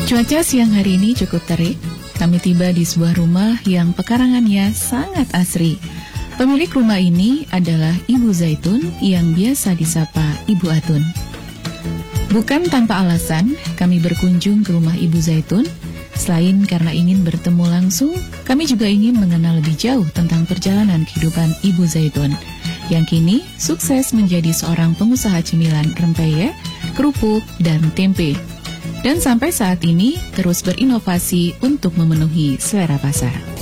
Cuaca siang hari ini cukup terik. Kami tiba di sebuah rumah yang pekarangannya sangat asri. Pemilik rumah ini adalah Ibu Zaitun yang biasa disapa Ibu Atun. Bukan tanpa alasan, kami berkunjung ke rumah Ibu Zaitun. Selain karena ingin bertemu langsung, kami juga ingin mengenal lebih jauh tentang perjalanan kehidupan Ibu Zaitun, yang kini sukses menjadi seorang pengusaha cemilan rempeyek, kerupuk, dan tempe. Dan sampai saat ini terus berinovasi untuk memenuhi selera pasar.